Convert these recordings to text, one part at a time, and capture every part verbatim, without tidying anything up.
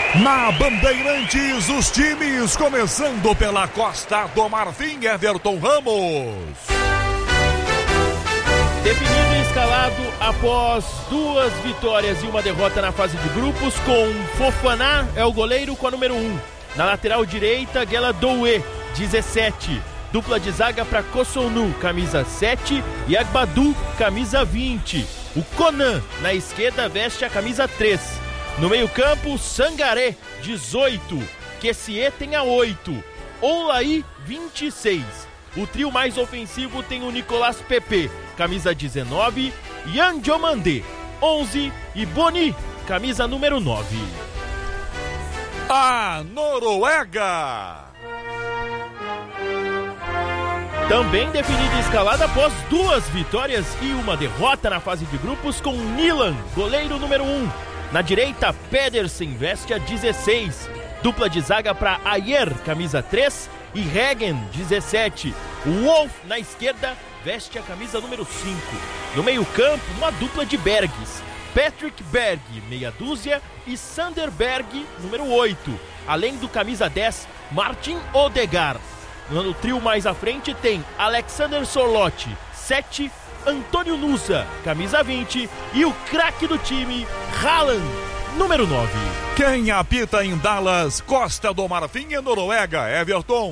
Na Bandeirantes, os times, começando pela Costa do Marfim, Everton Ramos. Definido e escalado após duas vitórias e uma derrota na fase de grupos, com Fofana é o goleiro com a número um. Na lateral direita, Guela Doué, dezessete. Dupla de zaga para Kossonu, camisa sete, e Agbadu, camisa vinte. O Conan, na esquerda, veste a camisa três. No meio-campo, Sangaré, dezoito. Kessie tem a oito. Oulaí, vinte e seis. O trio mais ofensivo tem o Nicolas Pepe, camisa dezenove. Yan Diomandé, onze. E Boni, camisa número nove. A Noruega. Também definida e escalada após duas vitórias e uma derrota na fase de grupos, com Nilan, goleiro número um. Na direita, Pedersen veste a dezesseis. Dupla de zaga para Ayer, camisa três, e Regen, dezessete. O Wolf, na esquerda, veste a camisa número cinco. No meio-campo, uma dupla de Bergs. Patrick Berg, meia dúzia, e Sander Berg, número oito. Além do camisa dez, Martin Odegaard. No trio mais à frente tem Alexander Solotti, sete, Antônio Nusa, camisa vinte, e o craque do time, Haaland, número nove. Quem apita em Dallas, Costa do Marfim e Noruega, Everton?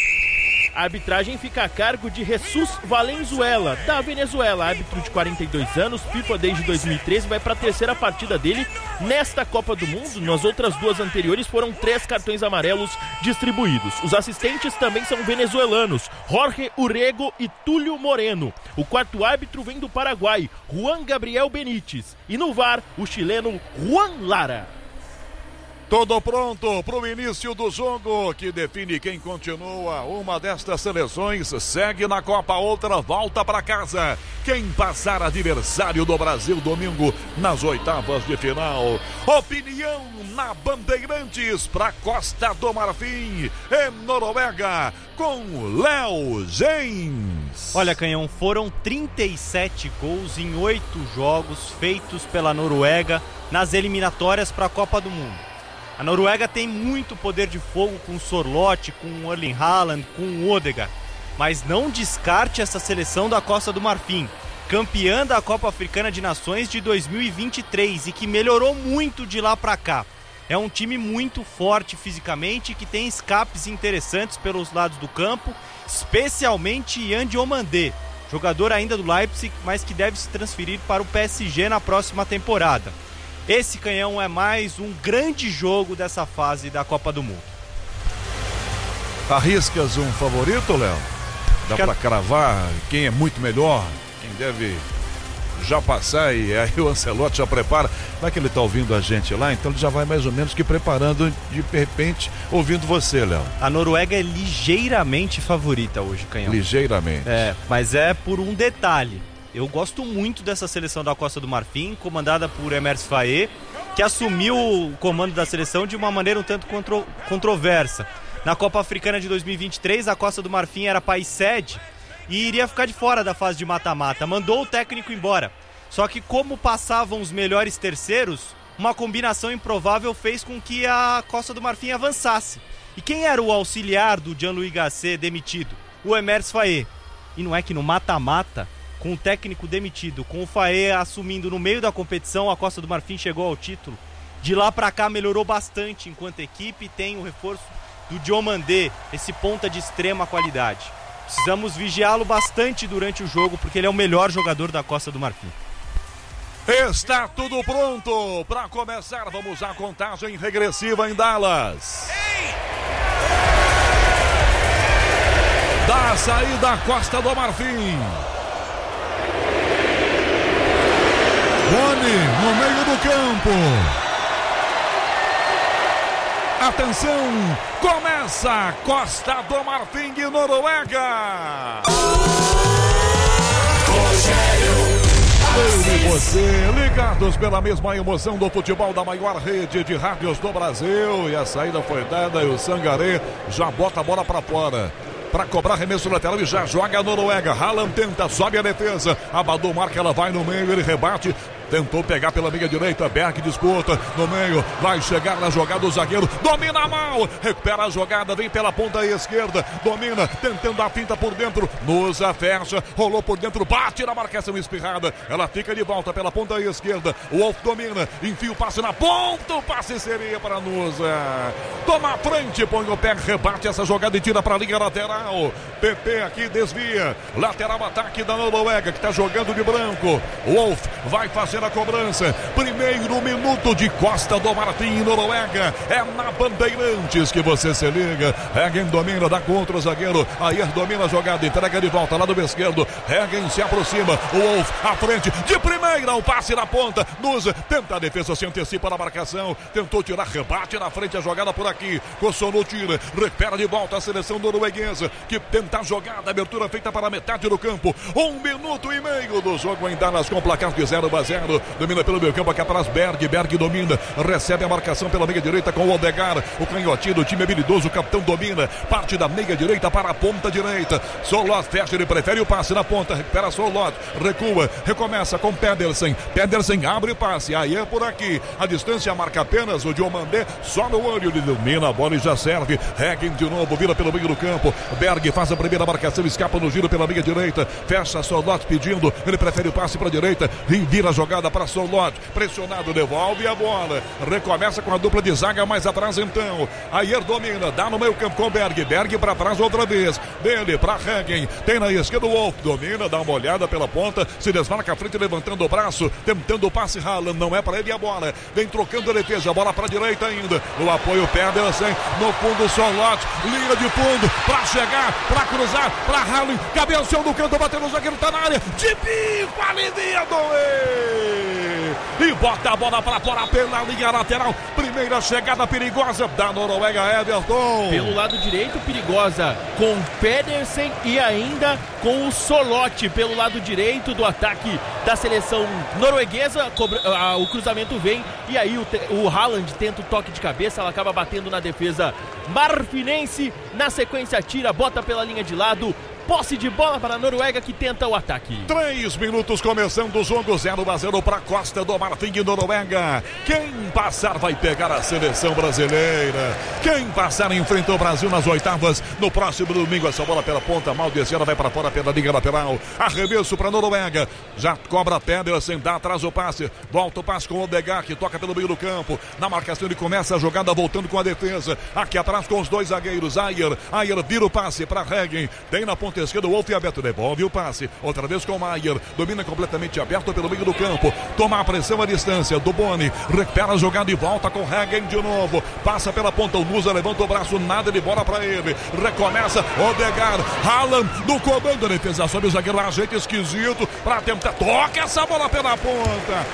A arbitragem fica a cargo de Jesus Valenzuela, da Venezuela, árbitro de quarenta e dois anos, FIFA desde dois mil e treze, vai para a terceira partida dele nesta Copa do Mundo. Nas outras duas anteriores foram três cartões amarelos distribuídos. Os assistentes também são venezuelanos, Jorge Urrego e Túlio Moreno. O quarto árbitro vem do Paraguai, Juan Gabriel Benítez. E no V A R, o chileno Juan Lara. Tudo pronto para o início do jogo que define quem continua. Uma destas seleções segue na Copa, outra volta para casa. Quem passar adversário do Brasil domingo nas oitavas de final. Opinião na Bandeirantes para Costa do Marfim e Noruega com Léo Gens. Olha, Canhão, foram trinta e sete gols em oito jogos feitos pela Noruega nas eliminatórias para a Copa do Mundo. A Noruega tem muito poder de fogo com o Sørloth, com o Erling Haaland, com o Odegaard. Mas não descarte essa seleção da Costa do Marfim, campeã da Copa Africana de Nações de dois mil e vinte e três e que melhorou muito de lá pra cá. É um time muito forte fisicamente, que tem escapes interessantes pelos lados do campo, especialmente Yan Diomandé, jogador ainda do Leipzig, mas que deve se transferir para o P S G na próxima temporada. Esse, Canhão, é mais um grande jogo dessa fase da Copa do Mundo. Arriscas um favorito, Léo? Dá Quero... pra cravar quem é muito melhor, quem deve já passar, e aí o Ancelotti já prepara. Vai que ele tá ouvindo a gente lá, então ele já vai mais ou menos que preparando, de repente, ouvindo você, Léo. A Noruega é ligeiramente favorita hoje, Canhão. Ligeiramente. É, mas é por um detalhe. Eu gosto muito dessa seleção da Costa do Marfim, comandada por Emers Faé, que assumiu o comando da seleção de uma maneira um tanto contro- controversa. Na Copa Africana de dois mil e vinte e três, a Costa do Marfim era país sede e iria ficar de fora da fase de mata-mata. Mandou o técnico embora. Só que como passavam os melhores terceiros, uma combinação improvável fez com que a Costa do Marfim avançasse. E quem era o auxiliar do Jean-Louis Gasset demitido? O Emers Faé. E não é que no mata-mata, com o técnico demitido, com o Faé assumindo no meio da competição, a Costa do Marfim chegou ao título. De lá pra cá melhorou bastante enquanto equipe, tem o reforço do Diomandé, esse ponta de extrema qualidade. Precisamos vigiá-lo bastante durante o jogo, porque ele é o melhor jogador da Costa do Marfim. Está tudo pronto para começar. Vamos à contagem regressiva em Dallas. Da saída Costa do Marfim. Boni no meio do campo. Atenção, começa Costa do Marfim e Noruega. Eu e você, ligados pela mesma emoção do futebol da maior rede de rádios do Brasil. E a saída foi dada e o Sangaré já bota a bola para fora. Para cobrar arremesso lateral e já joga a Noruega. Haaland tenta, sobe a defesa. Agbadu marca, ela vai no meio, ele rebate. tentou pegar pela meia direita, Berg disputa no meio, vai chegar na jogada o zagueiro, domina a mão, recupera a jogada, vem pela ponta esquerda, domina, tentando a finta por dentro, Nusa fecha, rolou por dentro, bate na marcação espirrada, ela fica de volta pela ponta esquerda, o Wolf domina, enfia o passe na ponta, o passe seria para Nusa, toma a frente, põe o pé, rebate essa jogada e tira para a linha lateral, P P aqui desvia, lateral ataque da Noruega, que está jogando de branco, o Wolf vai fazer a cobrança, primeiro minuto de Costa do Marfim, Noruega, é na Bandeirantes que você se liga, Hagen domina, dá contra o zagueiro, Ayer domina a jogada, entrega de volta lá do esquerdo, Hagen se aproxima, o Wolf à frente, de primeira, o passe na ponta, Nusa tenta a defesa, se antecipa na marcação, tentou tirar, rebate na frente, a jogada por aqui, Kosono tira, recupera de volta a seleção norueguesa, que tenta a jogada, abertura feita para a metade do campo, um minuto e meio do jogo em Dallas, com placar de zero a zero, domina pelo meio campo, aqui atrás Berg, Berg domina, recebe a marcação pela meia direita com o Odegaard, o canhotinho do time habilidoso, o capitão domina, parte da meia direita para a ponta direita, Solot fecha, ele prefere o passe na ponta, recupera Solot, recua, recomeça com Pedersen, Pedersen abre o passe, aí é por aqui, a distância marca apenas o Diomandé, só no olho, ele domina a bola e já serve, Hagen de novo, vira pelo meio do campo, Berg faz a primeira marcação, escapa no giro pela meia direita, fecha Solot pedindo, ele prefere o passe para a direita, e vira a jogada para Solot, pressionado, devolve a bola, recomeça com a dupla de zaga mais atrás então, Ayer domina, dá no meio campo com Berg, Berg para trás outra vez, dele para Hagen, tem na esquerda o Wolf, domina, dá uma olhada pela ponta, se desmarca a frente levantando o braço, tentando o passe, Haaland, não é para ele a bola, vem trocando a defesa, a bola para a direita ainda, no apoio Pedersen, no fundo Solot, linha de fundo, para chegar, para cruzar, para Haaland, cabeceou no canto, bateu no zagueiro, tá na área, de bico, alivia e bota a bola para fora pela linha lateral, primeira chegada perigosa da Noruega, Everton. Pelo lado direito, perigosa com Pedersen e ainda com o Solot pelo lado direito do ataque da seleção norueguesa, o cruzamento vem e aí o, o Haaland tenta o toque de cabeça, ela acaba batendo na defesa marfinense, na sequência tira, bota pela linha de lado, posse de bola para a Noruega que tenta o ataque. Três minutos começando o jogo, zero a zero para Costa do Marfim e Noruega. Quem passar vai pegar a seleção brasileira. Quem passar enfrenta o Brasil nas oitavas no próximo domingo. Essa bola pela ponta, mal descida, vai para fora pela linha lateral. Arremesso para a Noruega. Já cobra Pedersen, dá atrás o passe. Volta o passe com o Odegaard, que toca pelo meio do campo. Na marcação ele começa a jogada voltando com a defesa. Aqui atrás com os dois zagueiros. Ayer, Ayer vira o passe para Hagen. Tem na ponta esquerda, o Wolf aberto, devolve o passe, outra vez com o Maier, domina completamente aberto pelo meio do campo, toma a pressão à distância do Boni, recupera a jogada e volta com Hagen de novo, passa pela ponta, o Nusa levanta o braço, nada de bola para ele, recomeça, Odegaard, Haaland no comando, a defesa sobe o zagueiro, ajeita esquisito, para tentar, toca essa bola pela ponta,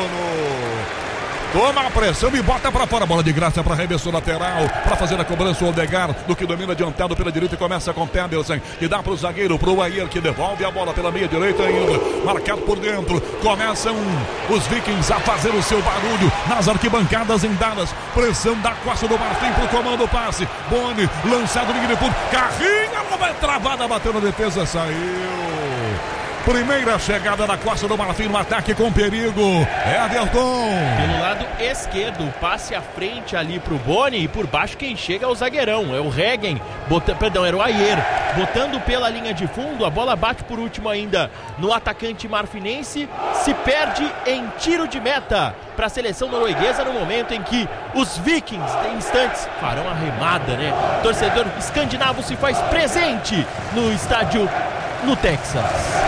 Kosono. Toma a pressão e bota para fora. Bola de graça para arremesso lateral. Para fazer a cobrança o Odegaard, do que domina adiantado pela direita e começa com Pedersen. Que dá para o zagueiro, para o Ayer, que devolve a bola pela meia direita ainda. Marcado por dentro. Começam os Vikings a fazer o seu barulho nas arquibancadas em Dallas. Pressão da Costa do Marfim para o comando passe. Boni, lançado no fundo. Carrinha, não vai travada, bateu na defesa, saiu. Primeira chegada da Costa do Marfim no ataque com perigo. Everton. Pelo lado esquerdo, passe à frente ali pro Boni e por baixo quem chega é o zagueirão, é o Hagen, bota, perdão, era o Ayer, botando pela linha de fundo, a bola bate por último ainda no atacante marfinense, se perde em tiro de meta para a seleção norueguesa no momento em que os Vikings, em instantes, farão a remada, né? O torcedor escandinavo se faz presente no estádio no Texas.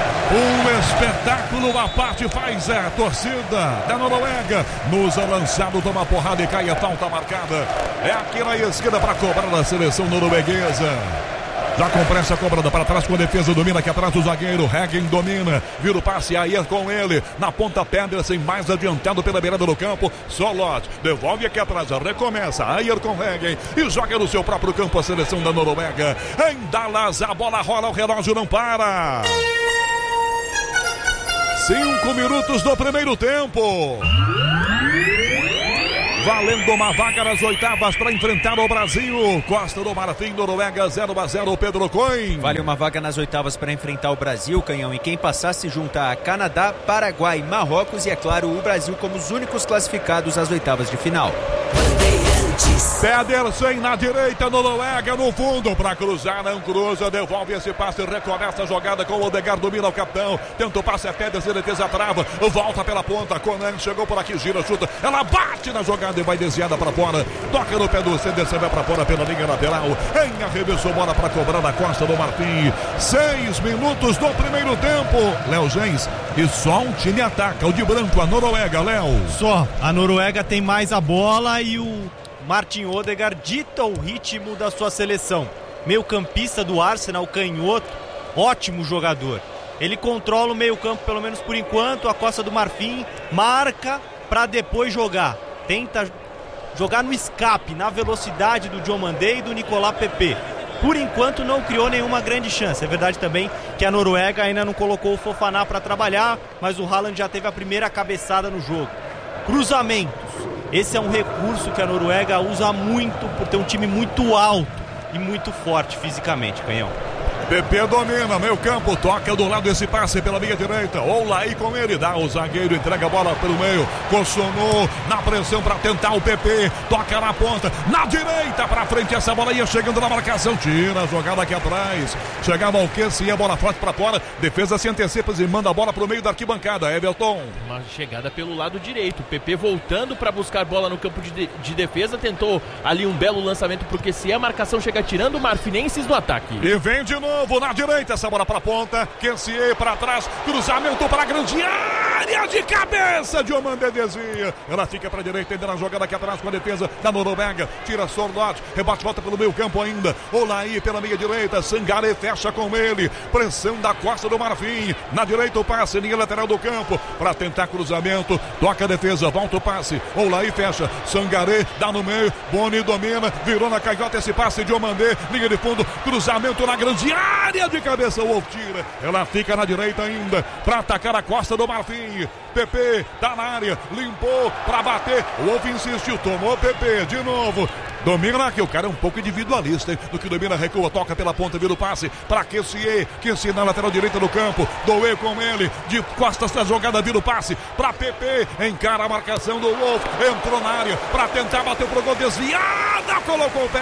Um espetáculo à parte faz a torcida da Noruega. Nusa lançado, toma porrada e cai a falta marcada. É aqui na esquerda para cobrar a seleção norueguesa. Já com pressa cobrada para trás com a defesa, domina aqui atrás o zagueiro, Hagen domina, vira o passe, Ayer com ele, na ponta Pedersen, mais adiantado pela beirada do campo, Solot, devolve aqui atrás, recomeça, Ayer com Hagen, e joga no seu próprio campo a seleção da Noruega. Em Dallas, a bola rola, o relógio não para. Cinco minutos do primeiro tempo. valendo uma vaga nas oitavas para enfrentar o Brasil. Costa do Marfim, Noruega, zero a zero, Pedro Coin. Vale uma vaga nas oitavas para enfrentar o Brasil, Canhão, e quem passar se junta a Canadá, Paraguai, Marrocos e, é claro, o Brasil como os únicos classificados às oitavas de final. Pedersen na direita, Noruega no fundo para cruzar, não cruza, devolve esse passe, recomeça a jogada com o Odegaard, domina o capitão, tenta o passe, é Pedersen, defesa trava, volta pela ponta, Conan chegou por aqui, gira, chuta, ela bate na jogada e vai desviada para fora, toca no pé do Senderson, vai para fora pela linha lateral, em arremessou bola para cobrar na Costa do Marfim, seis minutos do primeiro tempo, Léo Gens, e só um time ataca, o de branco, a Noruega, Léo. Só, a Noruega tem mais a bola e o Martin Odegaard dita o ritmo da sua seleção. Meio campista do Arsenal, canhoto, ótimo jogador. Ele controla o meio campo, pelo menos por enquanto. A Costa do Marfim marca para depois jogar. Tenta jogar no escape, na velocidade do Diomandé e do Nicolas Pepe. Por enquanto não criou nenhuma grande chance. É verdade também que a Noruega ainda não colocou o Fofana para trabalhar, mas o Haaland já teve a primeira cabeçada no jogo. Cruzamentos. Esse é um recurso que a Noruega usa muito por ter um time muito alto e muito forte fisicamente, Canhão. Pepe domina, meio campo, toca do lado esse passe pela minha direita, Oulaí com ele, dá o zagueiro, entrega a bola pelo meio, Kosonou na pressão para tentar o Pepe, toca na ponta, na direita para frente, essa bola ia chegando na marcação, tira a jogada aqui atrás, chegava ao que se a bola forte para fora, defesa se antecipa e manda a bola pro meio da arquibancada, Everton. Uma chegada pelo lado direito, Pepe voltando para buscar bola no campo de, de, de defesa, tentou ali um belo lançamento pro que se a marcação chega tirando o Marfinenses do ataque. E vem de novo. Na direita, essa bola para ponta, Kessie para trás, cruzamento para a grande área de cabeça, Diomandé desvia, ela fica para a direita, ainda na jogada aqui atrás com a defesa da Noruega, tira Sorloth, rebate, volta pelo meio campo ainda, Oulaí pela meia direita, Sangaré fecha com ele, pressão da Costa do Marfim, na direita o passe, linha lateral do campo, para tentar cruzamento, toca a defesa, volta o passe, Oulaí fecha, Sangaré dá no meio, Boni domina, virou na canhota esse passe, Diomandé, linha de fundo, cruzamento na grande área, área de cabeça, o Wolf tira, ela fica na direita ainda, para atacar a Costa do Marfim, Pepe tá na área, limpou para bater, o Wolf insistiu, tomou Pepe de novo, domina aqui, o cara é um pouco individualista, hein? Do que domina, recua, toca pela ponta, vira o passe para Kessie, Kessie na lateral direita do campo, Doué com ele, de costas da jogada, vira o passe para Pepe, encara a marcação do Wolf, entrou na área para tentar bater pro gol, desviada, colocou o pé,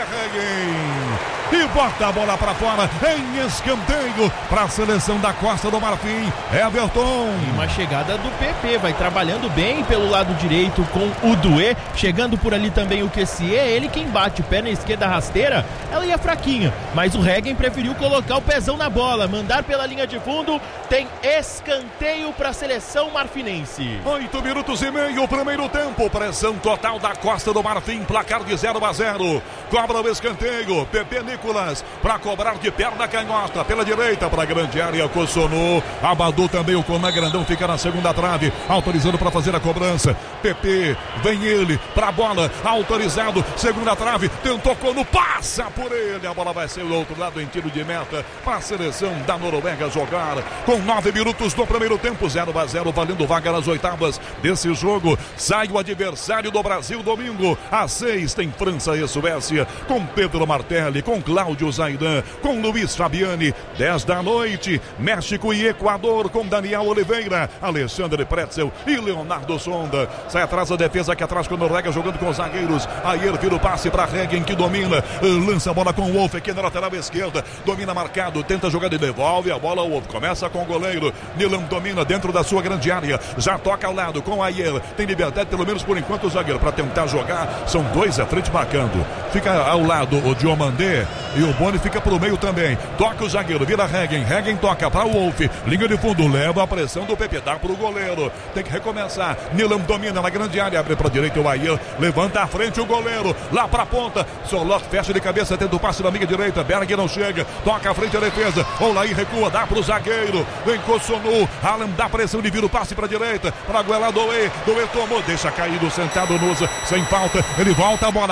Reguem e bota a bola para fora em escanteio para a seleção da Costa do Marfim, Everton. Uma chegada do Pepe, vai trabalhando bem pelo lado direito com o Doué, chegando por ali também o Kessie, ele quem bate, perna esquerda rasteira, ela ia fraquinha, mas o Reguem preferiu colocar o pezão na bola, mandar pela linha de fundo, tem escanteio para a seleção marfinense. Oito minutos e meio, primeiro tempo, pressão total da Costa do Marfim, placar de zero a zero, cobra o escanteio, Pepe Nicolas, para cobrar de perna canhota, pela direita, para a grande área, Kosonou, Abadu também, o Conan grandão fica na segunda trave, autorizando para fazer a cobrança, Pepe, vem ele, para a bola, autorizado, segunda trave, tentou Conan, passa por ele, a bola vai ser do outro lado em tiro de meta, para a seleção da Noruega jogar, com nove minutos do primeiro tempo, zero a zero, valendo vaga nas oitavas desse jogo, sai o adversário do Brasil domingo, às seis tem França e Suécia, com Pedro Martelli, com Cláudio Zaidan, com Luiz Fabiani, dez da noite, México e Equador, com Daniel Oliveira, Alexandre Pretzel e Leonardo Sonda, sai atrás a defesa aqui atrás com a Noruega jogando com os zagueiros, Ayer vira o passe para Reguem que domina, lança a bola com o Wolf aqui na lateral esquerda, domina marcado, tenta jogar e devolve a bola, o Wolf começa com o goleiro, Nilan domina dentro da sua grande área, já toca ao lado com Ayer, tem liberdade pelo menos por enquanto o zagueiro para tentar jogar, são dois à frente marcando, fica ao lado o Diomandé e o Boni fica pro meio também, toca o zagueiro, vira Reguem, Reguem toca para o Wolf, linha de fundo, leva a pressão do Pepe, dá pro goleiro, tem que recomeçar, Nilan domina na grande área, abre pra direita o Ayer, levanta à frente o goleiro, lá pra ponta, Sorloth fecha de cabeça, tenta o passe na minha direita, Berg não chega, toca à frente a defesa, Oulaí recua, dá pro zagueiro, vem Kosonou, Haaland dá pressão e vira o passe pra direita, pra Guelá Doué, Doué tomou, deixa caído, sentado Nusa, sem falta, ele volta a bola com o zagueiro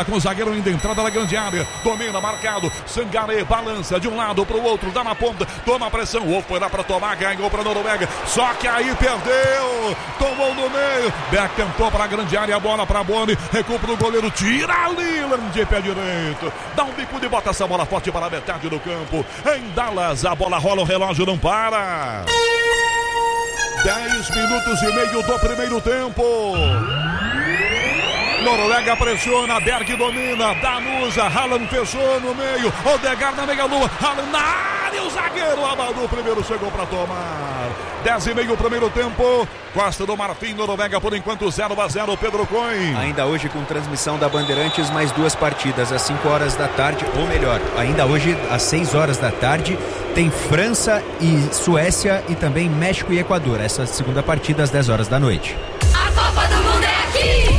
zagueiro ainda entrada na grande área. Domina, marcado. Sangaré balança de um lado para o outro, dá na ponta, toma a pressão. O foi lá para tomar, ganhou para Noruega. Só que aí perdeu. Tomou no meio. Beck tentou para a grande área, a bola para Boni. Recupera o goleiro, tira Lillard de pé direito. Dá um bico de bota essa bola forte para a metade do campo. Em Dallas, a bola rola, o relógio não para. dez minutos e meio do primeiro tempo. Noruega pressiona, Berg domina, Danusa, Haaland fechou no meio, Odegaard na meia-lua, Haaland na área, o zagueiro Abadu primeiro chegou para tomar. dez e meio primeiro tempo, Costa do Marfim, Noruega por enquanto zero a zero, Pedro Coin. Ainda hoje com transmissão da Bandeirantes, mais duas partidas, às cinco horas da tarde, ou melhor, ainda hoje às seis horas da tarde, tem França e Suécia e também México e Equador, essa segunda partida às dez horas da noite. A Copa do Mundo é aqui!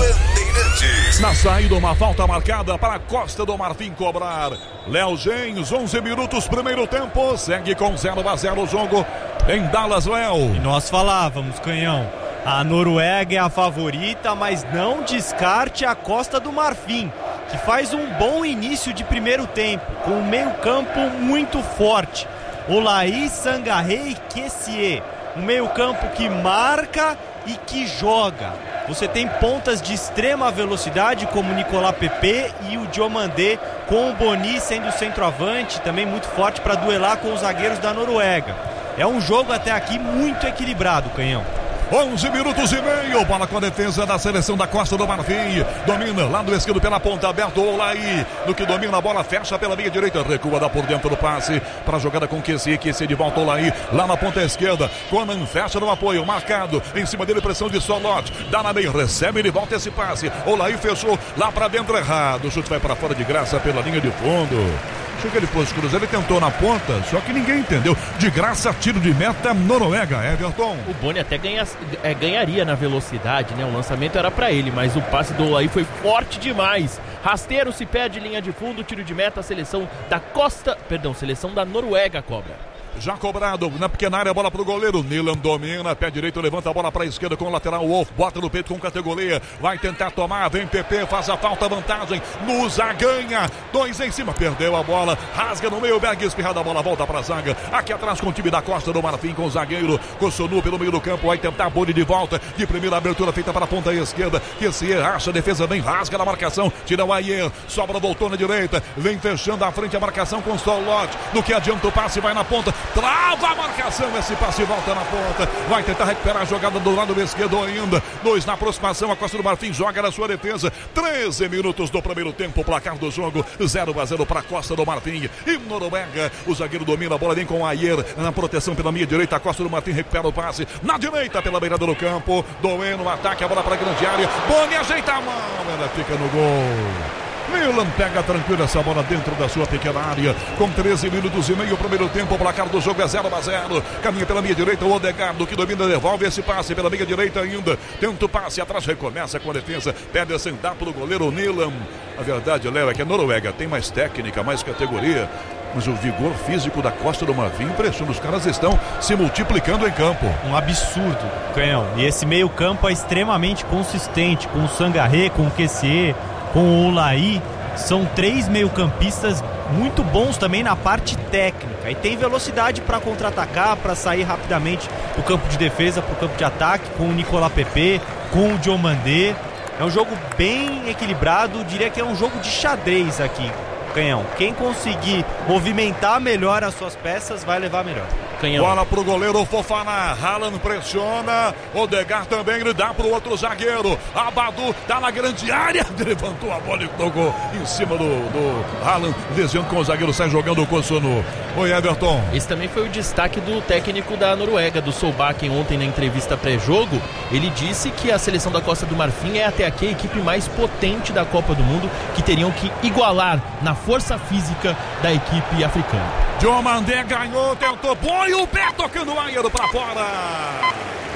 Na saída, uma falta marcada para a Costa do Marfim cobrar. Léo Gens, onze minutos, primeiro tempo. Segue com zero a zero o jogo em Dallas, Léo. E nós falávamos, Canhão, a Noruega é a favorita, mas não descarte a Costa do Marfim, que faz um bom início de primeiro tempo, com um meio campo muito forte. Olaí, Sangaré e Kessié. Um meio campo que marca e que joga. Você tem pontas de extrema velocidade como o Nicolas Pepe e o Diomandé, com o Boni sendo centroavante, também muito forte para duelar com os zagueiros da Noruega. É um jogo até aqui muito equilibrado, Canhão. onze minutos e meio, bola com a defesa da seleção da Costa do Marfim. Domina, lado esquerdo pela ponta, aberto o Olaí. No que domina a bola, fecha pela meia direita, recua, dá por dentro do passe para a jogada com Kessié. Kessié de volta, Olaí, lá na ponta esquerda. Conan fecha no apoio, marcado. Em cima dele, pressão de Solot. Dá na meia, recebe, ele volta esse passe. Olaí fechou, lá para dentro, errado. O chute vai para fora de graça pela linha de fundo. Achou que ele fosse cruzar, ele tentou na ponta, só que ninguém entendeu. De graça, tiro de meta, Noruega, Everton. O Boni até ganha, é, ganharia na velocidade, né? O lançamento era pra ele, mas o passe do Olaí foi forte demais. Rasteiro se perde, linha de fundo, tiro de meta, seleção da Costa, perdão, seleção da Noruega cobra. Já cobrado na pequena área, bola pro goleiro. Nilan domina, pé direito, levanta a bola pra esquerda com o lateral. Wolf bota no peito com categoria. Vai tentar tomar, vem P P, faz a falta, vantagem. Nusa ganha, dois em cima, perdeu a bola. Rasga no meio, Berg espirrada a bola, volta pra zaga. Aqui atrás com o time da Costa do Marfim, com o zagueiro Kossonu pelo meio do campo. Vai tentar Boni de volta. De primeira abertura feita para a ponta esquerda. Kessié acha a defesa bem, rasga na marcação. Tira o Ayer, sobra, voltou na direita. Vem fechando a frente a marcação com o Solot. No que adianta o passe, vai na ponta. Trava a marcação, esse passe volta na ponta. Vai tentar recuperar a jogada do lado esquerdo ainda. Dois na aproximação, a Costa do Marfim joga na sua defesa. treze minutos do primeiro tempo, placar do jogo zero a zero para a Costa do Marfim. E Noruega, o zagueiro domina a bola, vem com o Ayer na proteção pela meia direita. A Costa do Marfim recupera o passe na direita pela beirada do campo. Doendo no ataque, a bola para a grande área. Boni ajeita a mão, ela fica no gol. Milan pega tranquilo essa bola dentro da sua pequena área. Com treze minutos e meio, primeiro tempo, o placar do jogo é zero a zero. Caminha pela meia direita, o Odegaard, que domina, devolve esse passe pela meia direita ainda. Tenta o passe, atrás recomeça com a defesa. Perde a sentar para o goleiro Nilan. A verdade, Léo, é que a Noruega tem mais técnica, mais categoria. Mas o vigor físico da Costa do Marfim impressiona. Os caras estão se multiplicando em campo. Um absurdo, Canhão. E esse meio campo é extremamente consistente, com o Sangaré, com o Kessié, com o Olaí. São três meio-campistas muito bons também na parte técnica. E tem velocidade para contra-atacar, para sair rapidamente do campo de defesa para o campo de ataque, com o Nicolas Pepe, com o Diomandé. É um jogo bem equilibrado, diria que é um jogo de xadrez aqui, Canhão. Quem conseguir movimentar melhor as suas peças vai levar melhor. Canhão. Bola pro goleiro Fofana. Haaland pressiona. Odegaard também, ele dá pro outro zagueiro. Abadu tá na grande área. Levantou a bola e tocou em cima do, do Haaland, desviando com o zagueiro, sai jogando o Kossonu. Oi, Everton. Esse também foi o destaque do técnico da Noruega, do Solbakken, ontem na entrevista pré-jogo. Ele disse que a seleção da Costa do Marfim é até aqui a equipe mais potente da Copa do Mundo, que teriam que igualar na força física da equipe africana. Diomandé ganhou, tentou, põe o pé tocando o Ayer pra fora.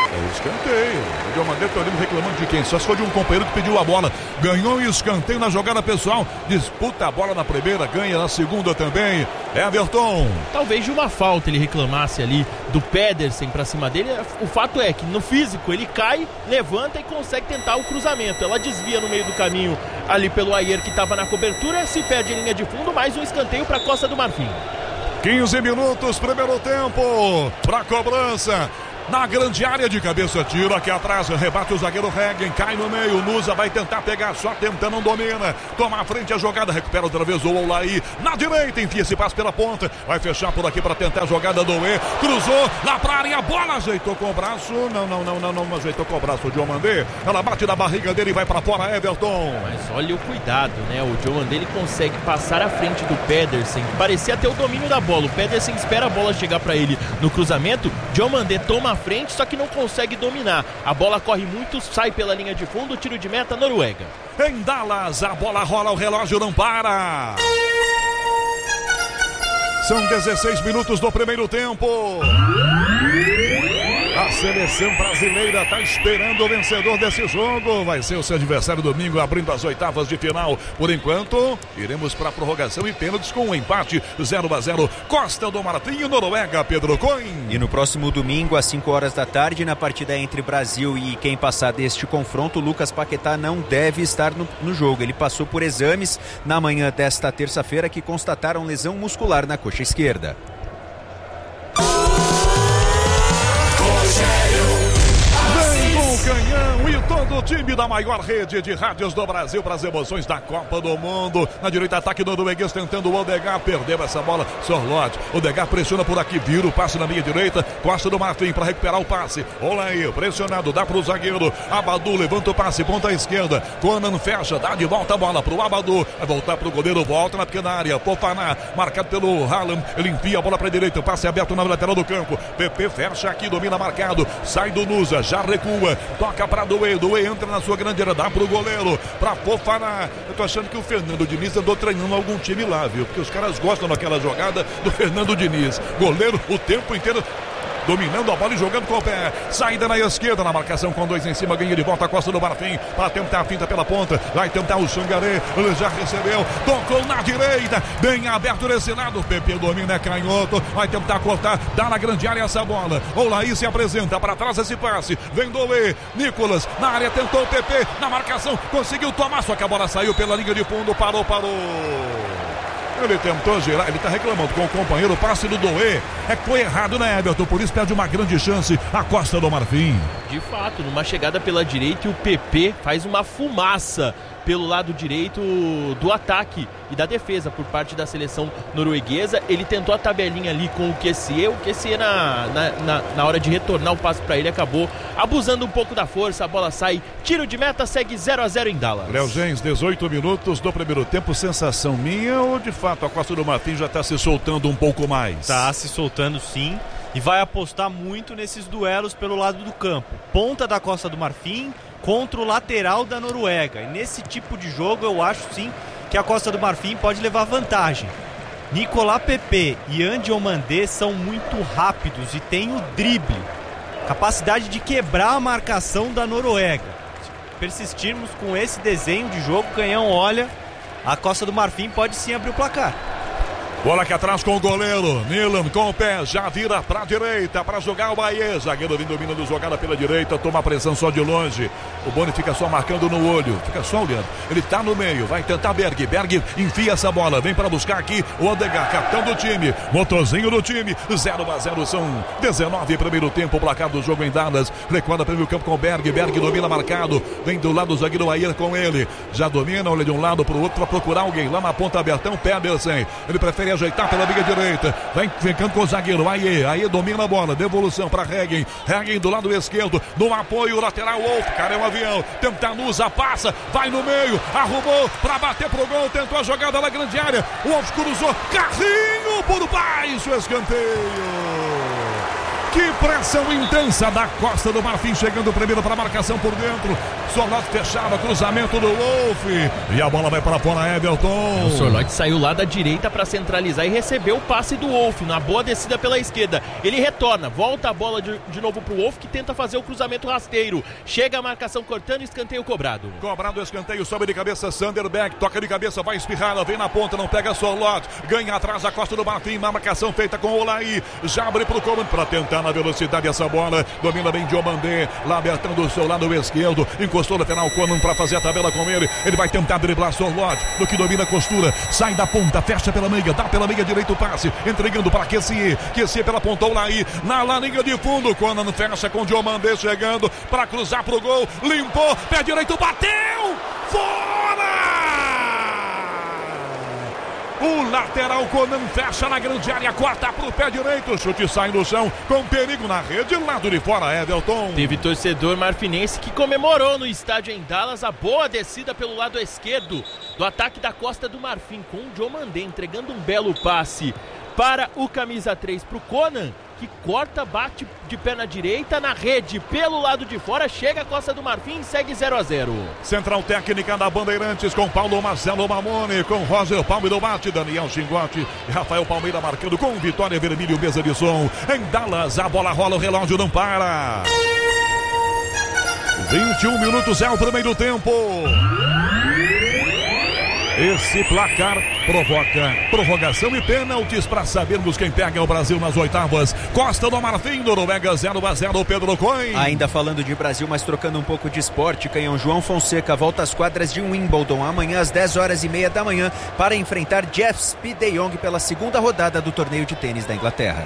É escanteio. O Diomandé tá olhando reclamando de quem? Só se for de um companheiro que pediu a bola. Ganhou um escanteio na jogada pessoal. Disputa a bola na primeira, ganha na segunda também. Everton. Talvez de uma falta ele reclamasse ali do Pedersen pra cima dele. O fato é que no físico ele cai, levanta e consegue tentar o cruzamento. Ela desvia no meio do caminho ali pelo Ayer que estava na cobertura. Se perde em linha de fundo, mais um escanteio pra Costa do Marfim. quinze minutos, primeiro tempo. Pra cobrança. Na grande área de cabeça, tiro aqui atrás, rebate o zagueiro Regen, cai no meio, Nusa vai tentar pegar, só tenta, não domina, toma a frente a jogada, recupera outra vez o Olaí, na direita, enfia esse passe pela ponta, vai fechar por aqui para tentar a jogada do E, cruzou, lá pra área, a bola ajeitou com o braço, não, não, não, não, não, ajeitou com o braço o Diomandé, ela bate na barriga dele e vai pra fora, Everton. Mas olha o cuidado, né, o Diomandé ele consegue passar à frente do Pedersen, parecia ter o domínio da bola, o Pedersen espera a bola chegar pra ele no cruzamento, Diomandé toma a frente, só que não consegue dominar. A bola corre muito, sai pela linha de fundo, tiro de meta, Noruega. Em Dallas, a bola rola, o relógio não para. São dezesseis minutos do primeiro tempo. A seleção brasileira está esperando o vencedor desse jogo. Vai ser o seu adversário domingo, abrindo as oitavas de final. Por enquanto, iremos para a prorrogação e pênaltis com um empate zero a zero. Costa do Marfim e Noruega, Pedro Coin. E no próximo domingo, às cinco horas da tarde, na partida entre Brasil e quem passar deste confronto, Lucas Paquetá não deve estar no, no jogo. Ele passou por exames na manhã desta terça-feira que constataram lesão muscular na coxa esquerda. Canhão e todo o time da maior rede de rádios do Brasil para as emoções da Copa do Mundo. Na direita, ataque do norueguês tentando o Odegaard, perdeu essa bola, Sorloth. Odegaard pressiona por aqui, vira o passe na minha direita, Costa do Marfim para recuperar o passe. Olha aí, pressionado, dá para o zagueiro. Abadu levanta o passe, ponta esquerda. Conan fecha, dá de volta a bola para o Abadu. Vai voltar para o goleiro, volta na pequena área. Fofaná, marcado pelo Haaland, ele enfia a bola para a direita, passe aberto na lateral do campo. P P fecha aqui, domina marcado, sai do Nusa, já recua. Toca para Doe, Doe entra na sua grande área, dá pro goleiro, pra Fofaná. Eu tô achando que o Fernando Diniz andou treinando algum time lá, viu? Porque os caras gostam daquela jogada do Fernando Diniz. Goleiro o tempo inteiro dominando a bola e jogando com o pé. Saída na esquerda, na marcação com dois em cima, ganha de volta a Costa do Marfim para tentar a finta pela ponta. Vai tentar o Xangaré, ele já recebeu, tocou na direita, bem aberto nesse lado. P P domina, é canhoto, vai tentar cortar, dá na grande área essa bola. Olaí se apresenta para trás esse passe. Vem Doe, Nicolas na área, tentou o P P na marcação, conseguiu tomar, só que a bola saiu pela linha de fundo, parou, parou. Ele tentou girar, ele está reclamando com o companheiro, o passe do Doe é que foi errado, né, Everton? Por isso perde uma grande chance a Costa do Marfim. De fato, numa chegada pela direita, e o P P faz uma fumaça pelo lado direito do ataque e da defesa por parte da seleção norueguesa. Ele tentou a tabelinha ali com o Kessie, o Kessie na, na, na, na hora de retornar o passe para ele acabou abusando um pouco da força, a bola sai, tiro de meta, segue zero a zero em Dallas. Léo Gens, dezoito minutos do primeiro tempo, sensação minha ou de fato a Costa do Marfim já está se soltando um pouco mais? Está se soltando sim, e vai apostar muito nesses duelos pelo lado do campo. Ponta da Costa do Marfim contra o lateral da Noruega. E nesse tipo de jogo eu acho sim que a Costa do Marfim pode levar vantagem. Nicolas Pepe e Andy Omandé são muito rápidos e têm o drible, capacidade de quebrar a marcação da Noruega. Se persistirmos com esse desenho de jogo, Canhão, olha, a Costa do Marfim pode sim abrir o placar. Bola aqui atrás com o goleiro, Nilan com o pé, já vira pra direita para jogar o Bahia. Zagueiro vindo dominando jogada pela direita, toma a pressão só de longe. O Boni fica só marcando no olho, fica só olhando. Ele tá no meio, vai tentar Berg. Berg enfia essa bola, vem para buscar aqui o Odegaard, capitão do time, motorzinho do time. zero a zero, são dezenove primeiro tempo, o placar do jogo em Dallas. Recuada pelo meio campo com o Berg. Berg domina marcado, vem do lado do zagueiro Bahia com ele. Já domina, olha de um lado pro outro para procurar alguém lá na ponta abertão. Pedersen, ele prefere ajeitar pela linha direita, vai ficando com o zagueiro, aí, aí domina a bola, devolução para Regen, Regen do lado esquerdo, no apoio lateral, Wolf, cara é um avião, tenta Nusa, passa, vai no meio, arrumou para bater pro gol, tentou a jogada na grande área, Wolf cruzou, carrinho por baixo, escanteio. Que pressão intensa da Costa do Marfim, chegando primeiro para a marcação por dentro. Sorlote fechado, cruzamento do Wolf. E a bola vai para fora, Everton. O Sorlote saiu lá da direita para centralizar e recebeu o passe do Wolf, na boa descida pela esquerda. Ele retorna, volta a bola de, de novo pro Wolf, que tenta fazer o cruzamento rasteiro. Chega a marcação cortando, escanteio cobrado. Cobrado o escanteio, sobe de cabeça Sanderberg, toca de cabeça, vai espirrada, vem na ponta, não pega Sorlote. Ganha atrás a Costa do Marfim, uma marcação feita com o Olaí. Já abre pro comando para tentar na velocidade essa bola, domina bem Diomandé, lá abertando o seu lado esquerdo, encostou lateral Conan para fazer a tabela com ele, ele vai tentar driblar Sorlote, no que domina a costura, sai da ponta, fecha pela meia, dá pela meia direito o passe, entregando para Kessier, Kessier pela ponta Olaí, na lá linha de fundo, Conan fecha com Diomandé chegando para cruzar pro gol, limpou, pé direito, bateu, fora! O lateral Conan fecha na grande área, corta pro pé direito, chute sai no chão, com perigo na rede, lado de fora, Everton. Teve torcedor marfinense que comemorou no estádio em Dallas a boa descida pelo lado esquerdo do ataque da Costa do Marfim, com o Diomandé entregando um belo passe para o camisa três, pro Conan, que corta, bate de pé na direita, na rede, pelo lado de fora, chega a Costa do Marfim e segue zero a zero. Central técnica da Bandeirantes com Paulo Marcelo Mamone, com Roger Palmeira bate, Daniel Xingote e Rafael Palmeira marcando com Vitória Vermelho, mesa de som. Em Dallas, a bola rola, o relógio não para. vinte e um minutos é o primeiro tempo. Esse placar provoca prorrogação e pênaltis para sabermos quem pega o Brasil nas oitavas. Costa do Marfim, Noruega zero a zero, Pedro Coin. Ainda falando de Brasil, mas trocando um pouco de esporte, Canhão João Fonseca volta às quadras de Wimbledon amanhã às dez horas e meia da manhã para enfrentar Jeff Speed de Jong pela segunda rodada do torneio de tênis da Inglaterra.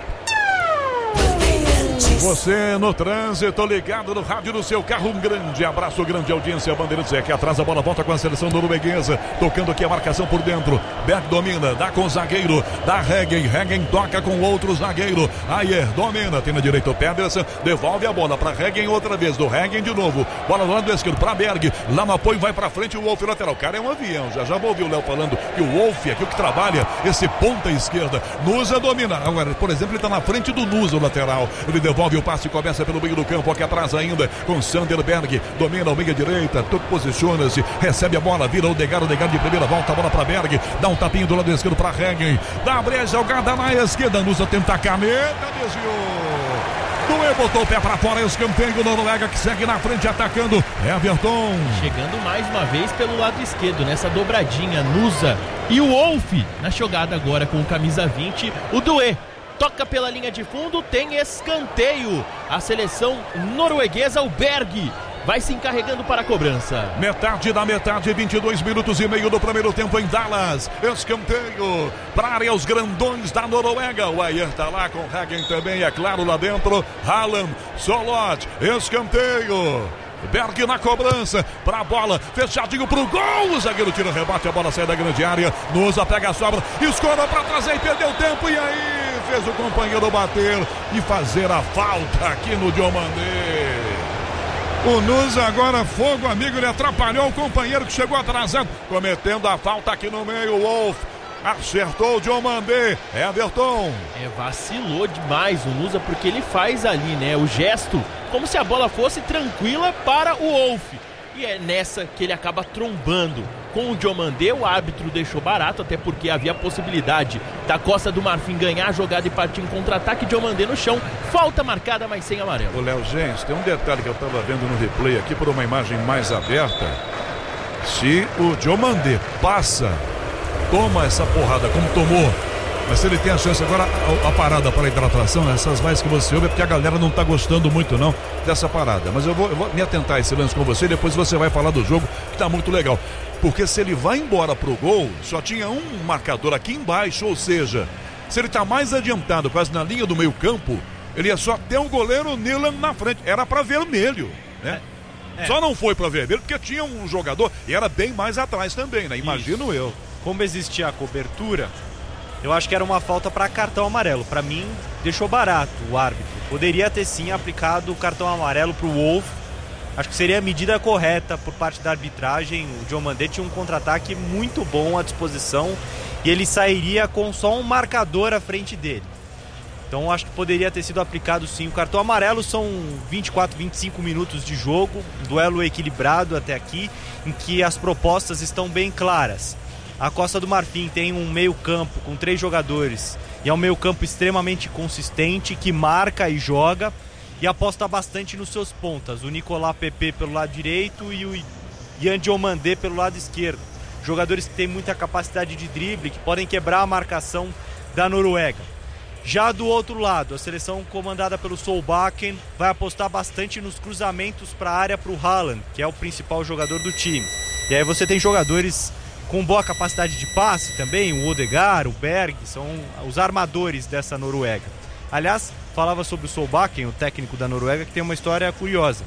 Você no trânsito, ligado no rádio do seu carro, um grande abraço, grande audiência, Bandeirantes aqui atrás, a bola volta com a seleção norueguesa, tocando aqui a marcação por dentro, Berg domina, dá com o zagueiro, dá Regen, Regen toca com outro zagueiro, Ayer domina, tem na direita o Pedersen, devolve a bola para Regen outra vez, do Regen de novo, bola do lado esquerdo para Berg, lá no apoio vai para frente o Wolf lateral, o cara é um avião, já já vou ouvir o Léo falando que o Wolf é aqui o que trabalha, esse ponta esquerda, Nusa domina, agora por exemplo ele está na frente do Nusa o lateral, ele devolve o passe, começa pelo meio do campo, aqui atrás ainda, com Sanderberg, domina o meia direita, tudo posiciona-se, recebe a bola, vira o Odegaard, o Odegaard de primeira, volta a bola para Berg, dá um tapinho do lado esquerdo para Regen, dá a brecha, jogada na esquerda, Nusa tenta a caneta, desviou, Duê botou o pé para fora, escanteio, Noruega que segue na frente atacando, Everton. Chegando mais uma vez pelo lado esquerdo, nessa dobradinha, Nusa e o Wolf, na jogada agora com o camisa vinte, o Duê. Toca pela linha de fundo, tem escanteio. A seleção norueguesa, o Berg, vai se encarregando para a cobrança. Metade da metade, vinte e dois minutos e meio do primeiro tempo em Dallas. Escanteio para a área, os grandões da Noruega. O Ayer tá lá com Hagen também, é claro, lá dentro. Haaland, Sorlote, escanteio. Berg na cobrança, para a bola, fechadinho pro gol, o zagueiro tira o rebate, a bola sai da grande área, Nusa pega a sobra, escorou para trazer e perdeu tempo, e aí fez o companheiro bater e fazer a falta aqui no Diomandé. O Nusa agora fogo amigo, ele atrapalhou o companheiro que chegou atrasado, cometendo a falta aqui no meio, o Wolf. Acertou o Diomandé, Everton. É, vacilou demais o Nusa, porque ele faz ali, né, o gesto, como se a bola fosse tranquila para o Wolf. E é nessa que ele acaba trombando com o Diomandé. O árbitro deixou barato, até porque havia a possibilidade da Costa do Marfim ganhar a jogada e partir em contra-ataque. Diomandé no chão, falta marcada, mas sem amarelo. Ô Léo, gente, tem um detalhe que eu estava vendo no replay aqui por uma imagem mais aberta. Se o Diomandé passa, toma essa porrada como tomou, mas se ele tem a chance agora, a, a parada para a hidratação, essas vozes que você ouve é porque a galera não está gostando muito não dessa parada, mas eu vou, eu vou me atentar a esse lance com você e depois você vai falar do jogo, que está muito legal, porque se ele vai embora pro gol, só tinha um marcador aqui embaixo, ou seja, se ele está mais adiantado, quase na linha do meio campo, ele ia só ter um goleiro Nilan na frente, era para vermelho, né? É. Só não foi para vermelho porque tinha um jogador e era bem mais atrás também, né? Imagino Isso. eu. Como existia a cobertura, eu acho que era uma falta para cartão amarelo. Para mim, deixou barato o árbitro. Poderia ter sim aplicado o cartão amarelo para o Wolf. Acho que seria a medida correta por parte da arbitragem. O Diomandé tinha um contra-ataque muito bom à disposição e ele sairia com só um marcador à frente dele. Então acho que poderia ter sido aplicado sim o cartão amarelo. São vinte e quatro, vinte e cinco minutos de jogo, um duelo equilibrado até aqui, em que as propostas estão bem claras. A Costa do Marfim tem um meio campo com três jogadores e é um meio campo extremamente consistente, que marca e joga e aposta bastante nos seus pontas. O Nicolas Pepe pelo lado direito e o Yan Diomandé pelo lado esquerdo. Jogadores que têm muita capacidade de drible, que podem quebrar a marcação da Noruega. Já do outro lado, a seleção comandada pelo Solbakken vai apostar bastante nos cruzamentos para a área para o Haaland, que é o principal jogador do time. E aí você tem jogadores com boa capacidade de passe também, o Odegaard, o Berg, são os armadores dessa Noruega. Aliás, falava sobre o Solbakken, o técnico da Noruega, que tem uma história curiosa.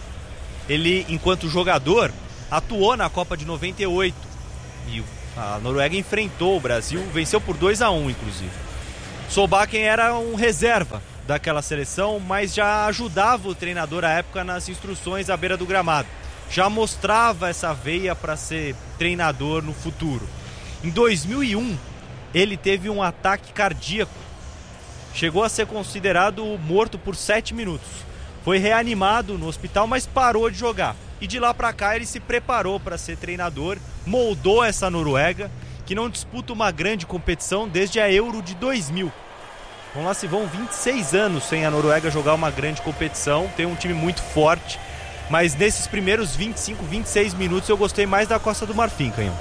Ele, enquanto jogador, atuou na Copa de noventa e oito. E a Noruega enfrentou o Brasil, venceu por dois a um, inclusive. Solbakken era um reserva daquela seleção, mas já ajudava o treinador à época nas instruções à beira do gramado. Já mostrava essa veia para ser treinador no futuro. Em dois mil e um, ele teve um ataque cardíaco. Chegou a ser considerado morto por sete minutos. Foi reanimado no hospital, mas parou de jogar. E de lá para cá ele se preparou para ser treinador, moldou essa Noruega, que não disputa uma grande competição desde a Euro de dois mil. Então lá se vão vinte e seis anos sem a Noruega jogar uma grande competição. Tem um time muito forte, mas nesses primeiros vinte e cinco, vinte e seis minutos eu gostei mais da Costa do Marfim, Canhão.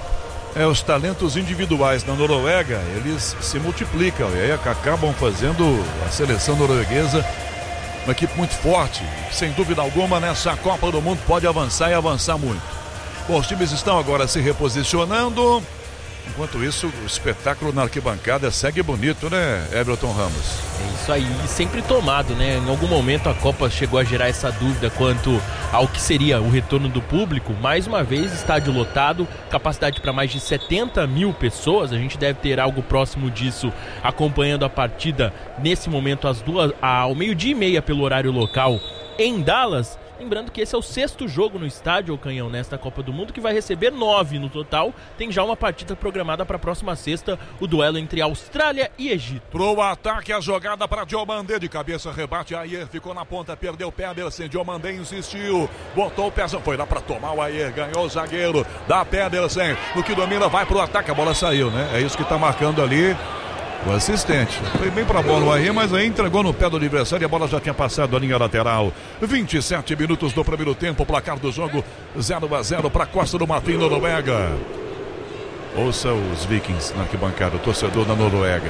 É, os talentos individuais na Noruega, eles se multiplicam e aí acabam fazendo a seleção norueguesa uma equipe muito forte. Sem dúvida alguma, nessa Copa do Mundo pode avançar e avançar muito. Bom, os times estão agora se reposicionando. Enquanto isso, o espetáculo na arquibancada segue bonito, né, Everton Ramos? É isso aí, e sempre tomado, né? Em algum momento a Copa chegou a gerar essa dúvida quanto ao que seria o retorno do público. Mais uma vez, estádio lotado, capacidade para mais de setenta mil pessoas. A gente deve ter algo próximo disso acompanhando a partida nesse momento às duas, ao meio-dia e meia pelo horário local em Dallas. Lembrando que esse é o sexto jogo no estádio, o Canhão, nesta Copa do Mundo, que vai receber nove no total. Tem já uma partida programada para a próxima sexta, o duelo entre Austrália e Egito. Pro ataque, a jogada para Diomandé, de cabeça, rebate, Ayer ficou na ponta, perdeu o Pedersen, Diomandé insistiu, botou o pezão, foi lá para tomar o Ayer, ganhou o zagueiro da Pedersen, o que domina vai pro ataque, a bola saiu, né? É isso que tá marcando ali o assistente. Foi bem pra bola aí, mas aí entregou no pé do adversário e a bola já tinha passado a linha lateral. vinte e sete minutos do primeiro tempo, placar do jogo zero a zero para Costa do Marfim, Noruega. Ouça os Vikings na arquibancada, o torcedor da Noruega.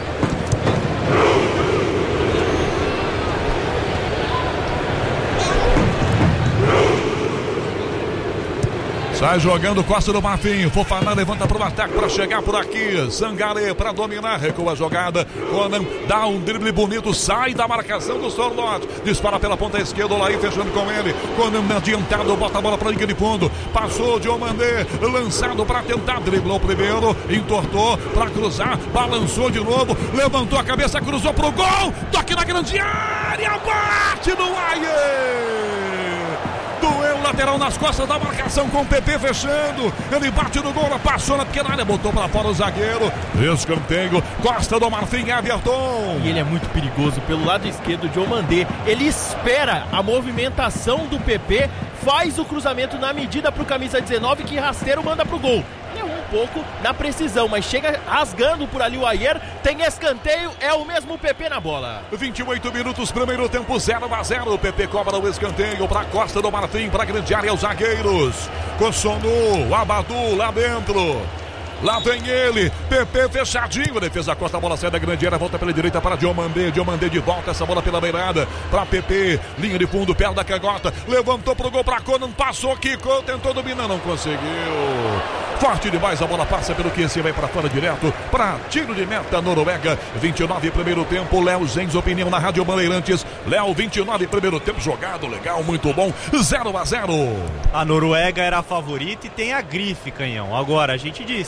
Sai jogando Costa do Marfim. Fofana levanta para o ataque para chegar por aqui. Sangaré para dominar. Recua a jogada. Conan dá um drible bonito. Sai da marcação do Sorloth. Dispara pela ponta esquerda. Olaí fechando com ele. Conan adiantado. Bota a bola para a linha de fundo. Passou Diomandé. Lançado para tentar. Driblou primeiro. Entortou para cruzar. Balançou de novo. Levantou a cabeça. Cruzou para o gol. Toque na grande área. Bate no Ayer. Duelo lateral nas costas da marcação com o P P fechando. Ele bate no gol, passou na pequena área, botou para fora o zagueiro. Escanteio, Costa do Marfim, Everton. E ele é muito perigoso pelo lado esquerdo, Diomandé. Ele espera a movimentação do P P, faz o cruzamento na medida para o camisa dezenove, que rasteiro manda para o gol. É um pouco na precisão, mas chega rasgando por ali o Ayer. Tem escanteio, é o mesmo P P na bola. vinte e oito minutos, primeiro tempo, zero a zero. O P P cobra o escanteio para Costa do Marfim, para a grande área, os zagueiros. Cossonu, Abadu lá dentro. Lá vem ele, P P fechadinho, defesa da Costa, a bola sai da grande área, volta pela direita para Diomandé, Diomandé de volta, essa bola pela beirada, para P P, linha de fundo, perto da canhota, levantou pro gol para Conan, passou, quicou, tentou dominar, não conseguiu. Forte demais, a bola passa pelo Q C, vai para fora direto, para tiro de meta, Noruega, vinte e nove primeiro tempo, Léo Zenz, opinião na Rádio Bandeirantes, Léo, vinte e nove primeiro tempo, jogado, legal, muito bom, zero a zero. A Noruega era a favorita e tem a grife, Canhão. Agora, a gente disse,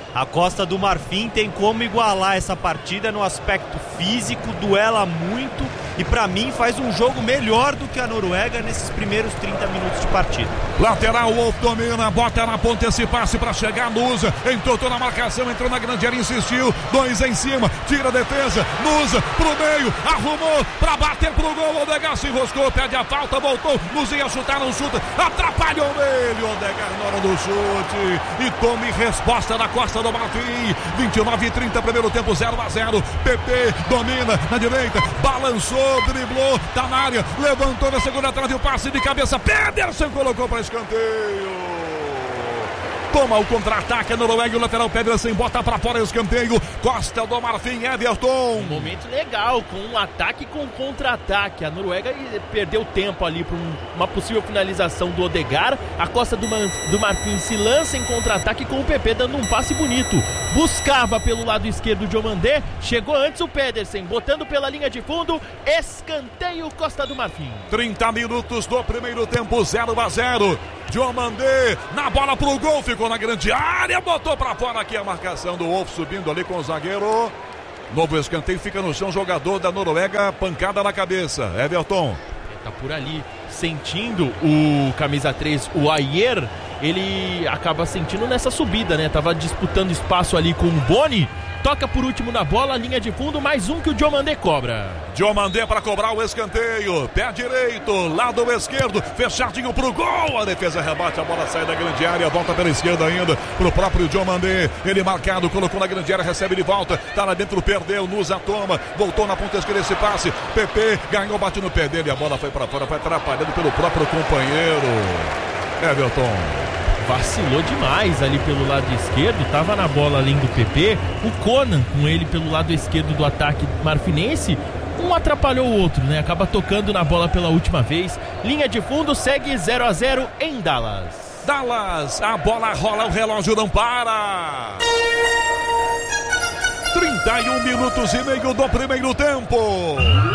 A Costa do Marfim tem como igualar essa partida no aspecto físico, duela muito e pra mim faz um jogo melhor do que a Noruega nesses primeiros trinta minutos de partida. Lateral, o Wolf domina, bota na ponta esse passe pra chegar, Nusa, entortou na marcação, entrou na grande área, insistiu, dois em cima, tira a defesa, Nusa pro meio, arrumou pra bater pro gol, Odegaard se enroscou, pede a falta, voltou, Nusa ia chutar, não chuta, atrapalhou ele, Odegaard na hora do chute e tome resposta da Costa do Marfim. Vinte e nove e trinta, primeiro tempo, zero a zero. P P domina na direita, balançou, driblou, tá na área, levantou na segunda trave, o passe de cabeça, Pedersen colocou para escanteio. Toma o contra-ataque, a Noruega, o lateral Pedersen bota pra fora o escanteio. Costa do Marfim, Everton. Um momento legal, com um ataque com contra-ataque. A Noruega perdeu tempo ali para um, uma possível finalização do Odegaard. A Costa do, Man, do Marfim se lança em contra-ataque com o P P dando um passe bonito. Buscava pelo lado esquerdo o Diomandé, chegou antes o Pedersen, botando pela linha de fundo, escanteio Costa do Marfim. trinta minutos do primeiro tempo, zero a zero. Diomandé na bola pro gol, ficou na grande área, botou pra fora aqui a marcação do Wolf, subindo ali com o zagueiro. Novo escanteio, fica no chão, jogador da Noruega, pancada na cabeça. Everton. Tá por ali, sentindo o camisa três, o Ayer, ele acaba sentindo nessa subida, né? Tava disputando espaço ali com o Boni. Toca por último na bola, linha de fundo, mais um que o Diomandé cobra. Diomandé para cobrar o escanteio, pé direito, lado esquerdo, fechadinho pro gol, a defesa rebate, a bola sai da grande área, volta pela esquerda ainda pro próprio Diomandé, ele marcado, colocou na grande área, recebe de volta, tá lá dentro, perdeu, Nusa toma, voltou na ponta esquerda esse passe, P P ganhou, bate no pé dele, a bola foi para fora, foi atrapalhando pelo próprio companheiro. Everton. Vacilou demais ali pelo lado esquerdo, tava na bola além do P P, o Conan com ele pelo lado esquerdo do ataque marfinense, um atrapalhou o outro, né? Acaba tocando na bola pela última vez, linha de fundo, segue zero a zero em Dallas. Dallas, a bola rola, o relógio não para. trinta e um minutos e meio do primeiro tempo.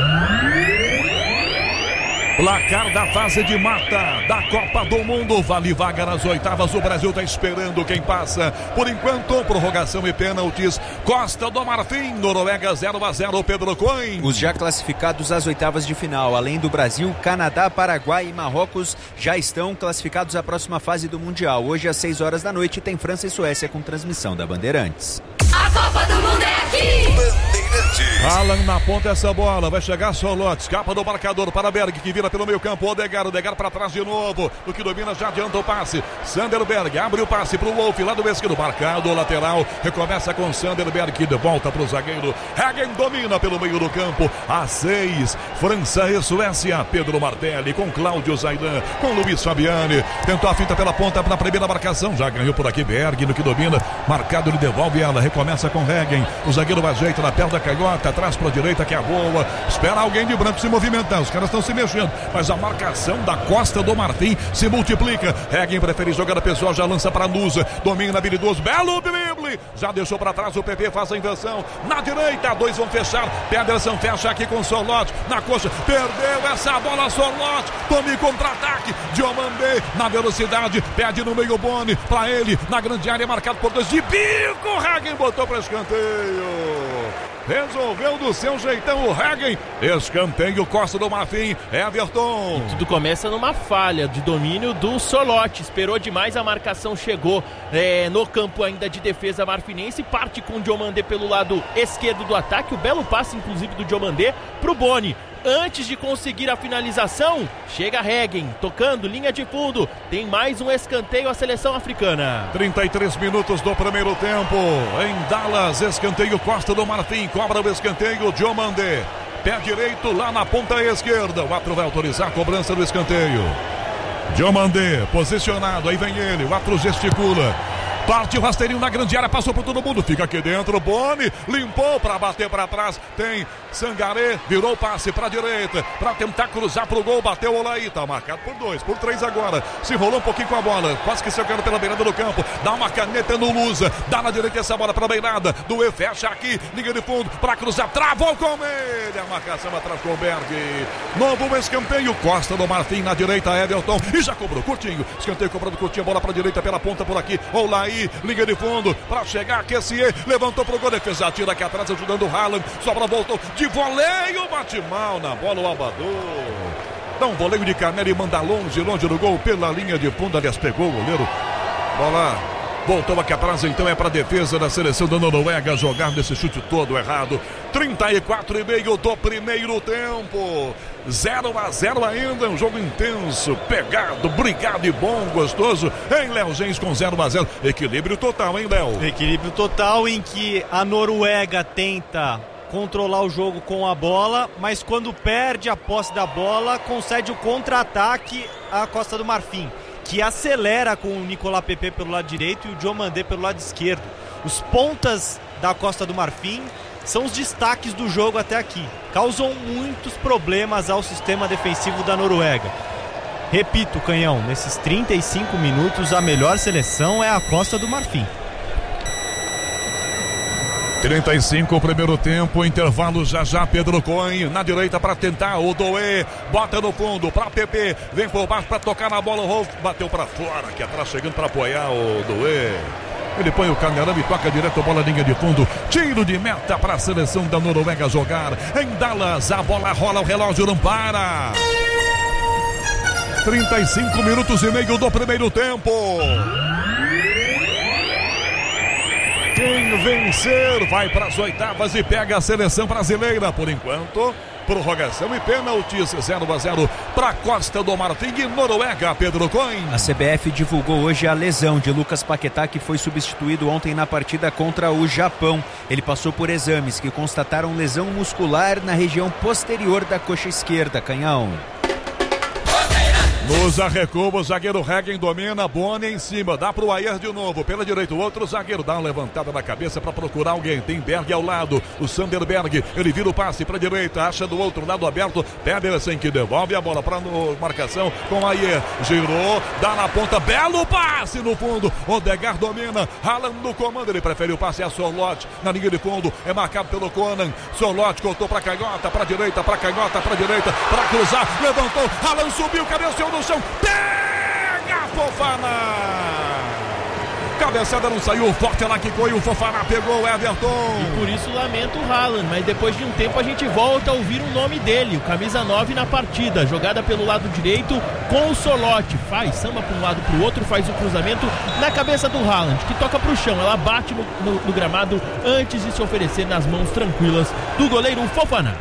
Placar da fase de mata da Copa do Mundo, vale vaga nas oitavas, o Brasil está esperando quem passa. Por enquanto, prorrogação e pênaltis. Costa do Marfim, Noruega zero a zero, Pedro Coin. Os já classificados às oitavas de final, além do Brasil, Canadá, Paraguai e Marrocos, já estão classificados à próxima fase do Mundial. Hoje às seis horas da noite tem França e Suécia com transmissão da Bandeirantes. A Copa do Mundo é aqui! Bandeirantes. Alan na ponta essa bola, vai chegar Solot, escapa do marcador para Berg, que vira pelo meio campo, Odegaard, Odegaard para trás de novo, o que domina já adianta o passe, Sanderberg abre o passe para o Wolf, lá do esquerdo, marcado o lateral, recomeça com Sanderberg, que de volta para o zagueiro, Hagen domina pelo meio do campo, a seis, França e Suécia, Pedro Martelli com Cláudio Zaidan, com Luiz Fabiani, tentou a finta pela ponta para a primeira marcação, já ganhou por aqui Berg, no que domina, marcado, ele devolve ela, recomeça com Hagen, o zagueiro ajeita na perna da canhota, atrás para a direita que é a boa, espera alguém de branco se movimentar, os caras estão se mexendo, mas a marcação da Costa do Marfim se multiplica, Hagen prefere jogada pessoal, já lança para Nusa, domina habilidoso, belo drible, já deixou para trás o P P, faz a inversão, na direita, dois vão fechar, Pedersen fecha aqui com Solot, na coxa, perdeu essa bola, Solot, tome contra-ataque, Diomandé na velocidade, pede no meio Boni, para ele, na grande área, marcado por dois, de bico, Hagen botou para escanteio. Resolveu do seu jeitão o Hagen. Escanteio Costa do Marfim, Everton. E tudo começa numa falha de domínio do Solot. Esperou demais, a marcação chegou é, no campo ainda de defesa marfinense. Parte com o Diomandé pelo lado esquerdo do ataque. O belo passe, inclusive, do Diomandé pro Boni. Antes de conseguir a finalização, chega Hagen, tocando, linha de fundo. Tem mais um escanteio à seleção africana. trinta e três minutos do primeiro tempo. Em Dallas, escanteio Costa do Marfim. Cobra o escanteio, Diomandé. Pé direito lá na ponta esquerda. O árbitro vai autorizar a cobrança do escanteio. Diomandé, posicionado, aí vem ele. O árbitro gesticula. Parte o rasteirinho na grande área, passou por todo mundo, fica aqui dentro, Boni, limpou para bater para trás, tem Sangaré, virou passe para direita, para tentar cruzar pro gol, bateu o Olaí, tá marcado por dois, por três agora, se enrolou um pouquinho com a bola, quase que saiu pela beirada do campo, dá uma caneta no Lusa, dá na direita essa bola para a beirada, do E, fecha aqui, linha de fundo, para cruzar, travou com ele, a marcação atrás com o Berg, novo escanteio, Costa do Marfim na direita, Everton, e já cobrou, curtinho, escanteio cobrando curtinho, bola para direita pela ponta por aqui, Olaí, aí, linha de fundo, para chegar, Kessier, levantou pro gol, defesa, tira aqui atrás, ajudando o Haaland, sobra, voltou, de voleio, bate mal na bola o Abador. Dá um voleio de canela e manda longe, longe do gol, pela linha de fundo, aliás, pegou o goleiro. Bola voltou aqui atrás, então é para a defesa da seleção da Noruega jogar nesse chute todo errado. trinta e quatro e meio do primeiro tempo. zero a zero ainda, um jogo intenso, pegado, brigado e bom, gostoso. Em Léo Gens com zero a zero. Equilíbrio total, hein, Léo? Equilíbrio total em que a Noruega tenta controlar o jogo com a bola, mas quando perde a posse da bola, concede o contra-ataque à Costa do Marfim, que acelera com o Nicolas Pepe pelo lado direito e o Diomandé pelo lado esquerdo. Os pontas da Costa do Marfim são os destaques do jogo até aqui. Causam muitos problemas ao sistema defensivo da Noruega. Repito, Canhão, nesses trinta e cinco minutos a melhor seleção é a Costa do Marfim. trinta e cinco, primeiro tempo, intervalo já já, Pedro Cohen na direita para tentar, o Doué bota no fundo para Pepe, vem por baixo para tocar na bola, o Rolf bateu para fora, aqui atrás chegando para apoiar o Doué. Ele põe o canelão e toca direto a bola linha de fundo. Tiro de meta para a seleção da Noruega jogar em Dallas. A bola rola, o relógio não para. trinta e cinco minutos e meio do primeiro tempo. Quem vencer vai para as oitavas e pega a seleção brasileira. Por enquanto, prorrogação e pênaltis, zero a zero para Costa do Marfim e Noruega, Pedro Cohen. A C B F divulgou hoje a lesão de Lucas Paquetá, que foi substituído ontem na partida contra o Japão. Ele passou por exames que constataram lesão muscular na região posterior da coxa esquerda. Canhão. Nos arrecua, o zagueiro Regen domina, Boni em cima, dá pro Ayer de novo, pela direita, o outro zagueiro dá uma levantada na cabeça para procurar alguém, tem Berg ao lado, o Sanderberg, ele vira o passe pra direita, acha do outro lado aberto, Pedersen que devolve a bola pra no, marcação com Ayer, girou, dá na ponta, belo passe no fundo, Odegaard domina, Haaland no comando, ele prefere o passe a Sorloth, na linha de fundo, é marcado pelo Conan, Sorloth cortou pra canhota, pra direita, pra canhota, pra direita, pra cruzar, levantou, Haaland subiu, cabeceou no chão, pega Fofana, cabeçada não saiu, forte lá que foi, o Fofana pegou o Everton. E por isso lamento o Haaland, mas depois de um tempo a gente volta a ouvir o nome dele, o camisa nove na partida, jogada pelo lado direito com o Sorloth, faz samba para um lado para o outro, faz o cruzamento na cabeça do Haaland, que toca para o chão, ela bate no, no, no gramado antes de se oferecer nas mãos tranquilas do goleiro Fofana.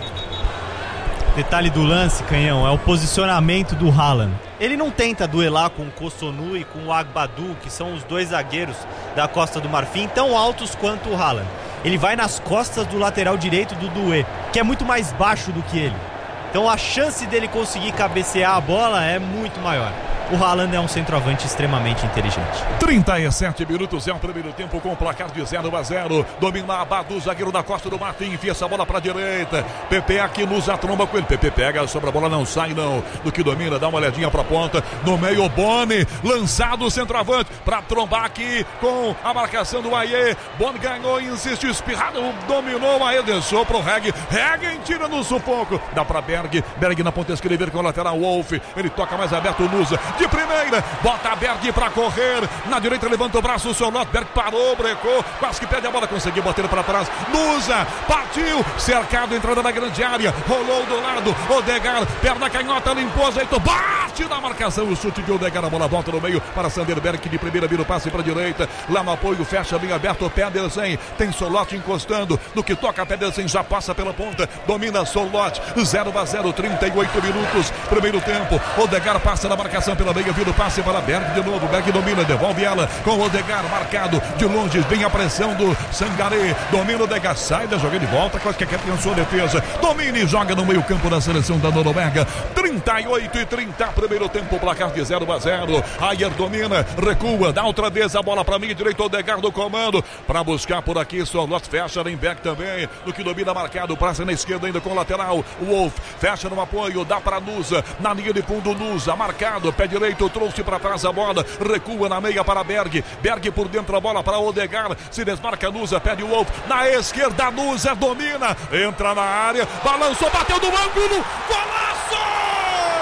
Detalhe do lance, Canhão, é o posicionamento do Haaland. Ele não tenta duelar com o Kosunu e com o Agbadu, que são os dois zagueiros da Costa do Marfim, tão altos quanto o Haaland. Ele vai nas costas do lateral direito do Doué, que é muito mais baixo do que ele. Então a chance dele conseguir cabecear a bola é muito maior. O Haaland é um centroavante extremamente inteligente. trinta e sete minutos é o primeiro tempo com o placar de zero a zero. Domina Abadu, zagueiro da Costa do Marfim, enfia essa bola para a direita. Pepe aqui nos atromba com ele. Pepe pega, sobre a bola, não sai não. Do que domina, dá uma olhadinha para a ponta. No meio, Boni, lançado o centroavante para trombar aqui com a marcação do Ayer. Boni ganhou, insistiu, espirrado, dominou. Ayer deixou pro Reg. Reg tira no sufoco. Dá para Berg. Berg na ponta esquerda com o lateral Wolf. Ele toca mais aberto, Nusa. De primeira, bota a Berg pra correr, na direita levanta o braço, o Sorloth, Berg parou, brecou, quase que perde a bola, conseguiu bater pra trás, Nusa, partiu, cercado, entrada na grande área, rolou do lado, Odegaard, perna canhota, limpou, ajeitou, bate na marcação, o chute de Odegaard, a bola volta no meio para Sanderberg, que de primeira vira o passe pra direita, lá no apoio, fecha bem aberto, o Pedersen, tem Sorloth encostando, no que toca Pedersen, já passa pela ponta, domina Sorloth, zero a zero, trinta e oito minutos, primeiro tempo, Odegaard passa na marcação pela meia, vira o passe para Berg de novo, Berg domina, devolve ela com o Odegaard marcado de longe, vem a pressão do Sangaré, domina o Odegaard, sai da jogada de volta, quase que pensou a defesa, domina e joga no meio campo da seleção da Noruega, trinta e oito e trinta, primeiro tempo, placar de zero a zero, Ayer domina, recua, dá outra vez a bola para mim, direito, Odegaard do comando, para buscar por aqui, Sorloth fecha, vem Berg também, no que domina marcado, passa na esquerda ainda com o lateral, o Wolf fecha no apoio, dá para Nusa, na linha de fundo, Nusa, marcado, pé direito, trouxe para trás a bola, recua na meia para Berg, Berg por dentro a bola para Odegaard, se desmarca Nusa, pede o Wolf, na esquerda Nusa domina, entra na área, balançou, bateu do ângulo, golaço!